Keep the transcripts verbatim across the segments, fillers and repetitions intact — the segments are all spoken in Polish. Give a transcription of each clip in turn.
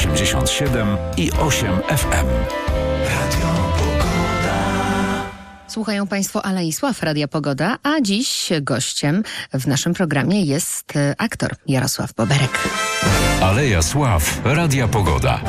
osiemdziesiąt siedem i osiem F M. Radio Pogoda. Słuchają Państwo Alei Sław Radia Pogoda, a dziś gościem w naszym programie jest aktor Jarosław Boberek. Aleja Sław Radia Pogoda.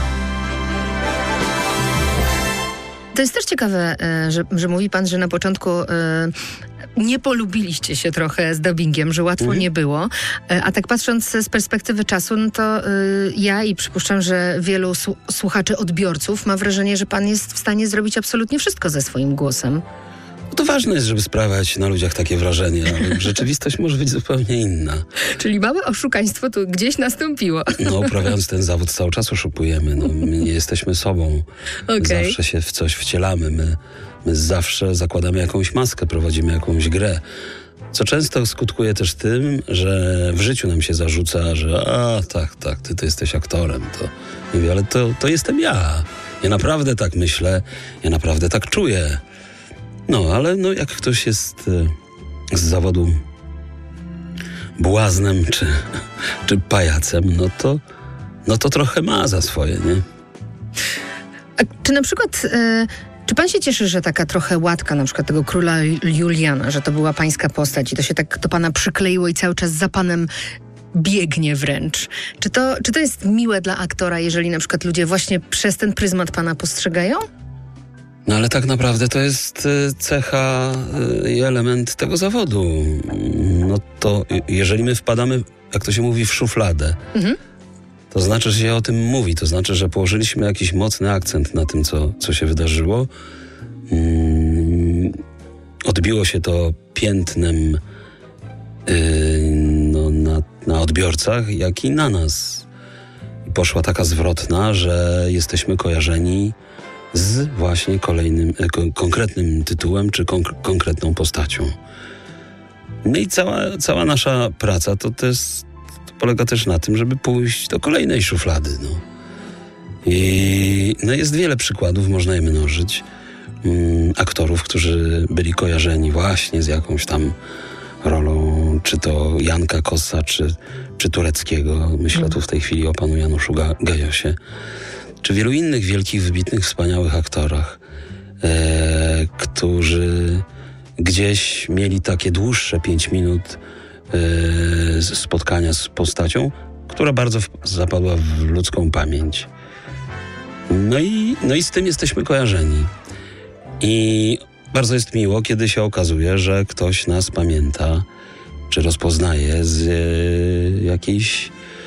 To jest też ciekawe, że, że mówi pan, że na początku y, nie polubiliście się trochę z dubbingiem, że łatwo mm. nie było. A tak patrząc z perspektywy czasu, no to y, ja i przypuszczam, że wielu s- słuchaczy, odbiorców ma wrażenie, że pan jest w stanie zrobić absolutnie wszystko ze swoim głosem. No to ważne jest, żeby sprawiać na ludziach takie wrażenie, ale rzeczywistość może być zupełnie inna. Czyli małe oszukaństwo tu gdzieś nastąpiło. No, uprawiając ten zawód cały czas oszukujemy. No, my nie jesteśmy sobą. Okay. Zawsze się w coś wcielamy. My, my zawsze zakładamy jakąś maskę, prowadzimy jakąś grę. Co często skutkuje też tym, że w życiu nam się zarzuca, że a tak, tak, ty to jesteś aktorem. To mówię, ale to, to jestem ja. Ja naprawdę tak myślę, ja naprawdę tak czuję. No, ale no, jak ktoś jest y, z zawodu błaznem czy, czy pajacem, no to, no to trochę ma za swoje, nie? A czy na przykład... Y- Czy pan się cieszy, że taka trochę łatka na przykład tego króla Juliana, że to była pańska postać i to się tak do pana przykleiło i cały czas za panem biegnie wręcz? Czy to, czy to jest miłe dla aktora, jeżeli na przykład ludzie właśnie przez ten pryzmat pana postrzegają? No ale tak naprawdę to jest y, cecha y, i element tego zawodu. No to y, jeżeli my wpadamy, jak to się mówi, w szufladę, mhm. to znaczy, że się o tym mówi. To znaczy, że położyliśmy jakiś mocny akcent na tym, co, co się wydarzyło. Mm, odbiło się to piętnem yy, no, na, na odbiorcach, jak i na nas. I poszła taka zwrotna, że jesteśmy kojarzeni z właśnie kolejnym, e, kon- konkretnym tytułem, czy konk- konkretną postacią. No i cała, cała nasza praca to, to jest polega też na tym, żeby pójść do kolejnej szuflady. No. I no jest wiele przykładów, można je mnożyć, um, aktorów, którzy byli kojarzeni właśnie z jakąś tam rolą, czy to Janka Kossa, czy, czy Tureckiego. Myślę tu w tej chwili o panu Januszu Ga- Gajosie. Czy wielu innych wielkich, wybitnych, wspaniałych aktorach, e, którzy gdzieś mieli takie dłuższe pięć minut spotkania z postacią, która bardzo zapadła w ludzką pamięć. No i, no i z tym jesteśmy kojarzeni. I bardzo jest miło, kiedy się okazuje, że ktoś nas pamięta, czy rozpoznaje z e, jakiejś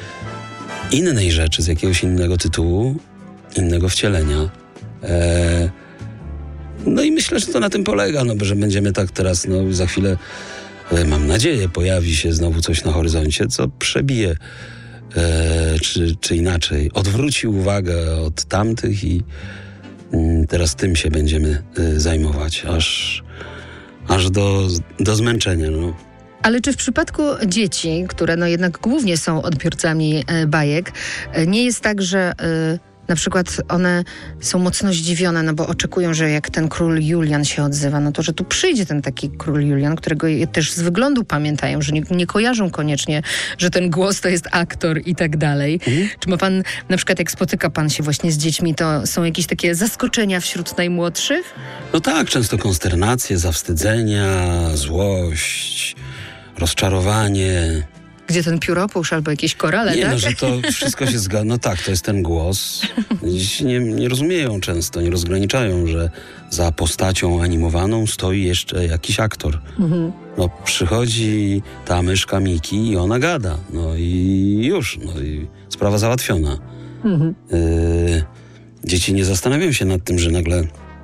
innej rzeczy, z jakiegoś innego tytułu, innego wcielenia. E, no i myślę, że to na tym polega, no, że będziemy tak teraz, no za chwilę mam nadzieję, pojawi się znowu coś na horyzoncie, co przebije, e, czy, czy inaczej, odwróci uwagę od tamtych i mm, teraz tym się będziemy e, zajmować, aż, aż do, do zmęczenia. No. Ale czy w przypadku dzieci, które no jednak głównie są odbiorcami e, bajek, e, nie jest tak, że... E, na przykład one są mocno zdziwione, no bo oczekują, że jak ten król Julian się odzywa, no to że tu przyjdzie ten taki król Julian, którego też z wyglądu pamiętają, że nie, nie kojarzą koniecznie, że ten głos to jest aktor i tak dalej. Mhm. Czy ma pan, na przykład jak spotyka pan się właśnie z dziećmi, to są jakieś takie zaskoczenia wśród najmłodszych? No tak, często konsternacje, zawstydzenia, złość, rozczarowanie. Gdzie ten pióropusz albo jakieś korale, nie, tak? Nie, no, że to wszystko się zgadza. No tak, to jest ten głos. Dziś nie, nie rozumieją często, nie rozgraniczają, że za postacią animowaną stoi jeszcze jakiś aktor. Mhm. No przychodzi ta myszka Miki i ona gada. No i już, no i sprawa załatwiona. Mhm. Y- dzieci nie zastanawiają się nad tym, że nagle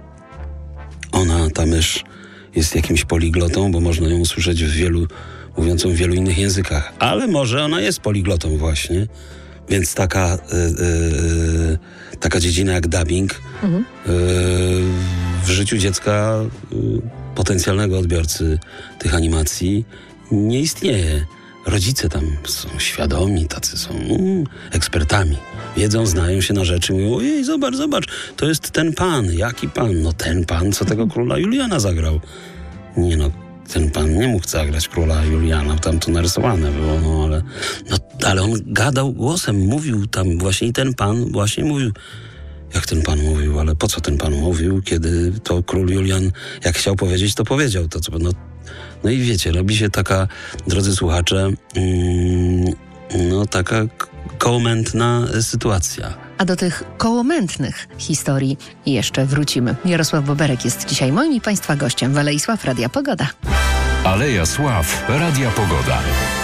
ona, ta mysz, jest jakimś poliglotą, bo można ją usłyszeć w wielu mówiącą w wielu innych językach. Ale może ona jest poliglotą właśnie. Więc taka, y, y, taka dziedzina jak dubbing mhm. y, w życiu dziecka, y, potencjalnego odbiorcy tych animacji nie istnieje. Rodzice tam są świadomi, tacy są mm, ekspertami. Wiedzą, znają się na rzeczy, mówią, ojej, zobacz, zobacz, to jest ten pan. Jaki pan? No ten pan, co tego króla Juliana zagrał. Nie no, ten pan nie mógł zagrać króla Juliana, tam to narysowane było, no ale, no, ale on gadał głosem, mówił tam właśnie i ten pan właśnie mówił. Jak ten pan mówił, ale po co ten pan mówił, kiedy to król Julian, jak chciał powiedzieć, to powiedział. To, co, no, no i wiecie, robi się taka, drodzy słuchacze, mm, no taka k- kołomętna sytuacja. A do tych kołomętnych historii jeszcze wrócimy. Jarosław Boberek jest dzisiaj moim i Państwa gościem w Alei Sław Radia Pogoda. Aleja Sław Radia Pogoda.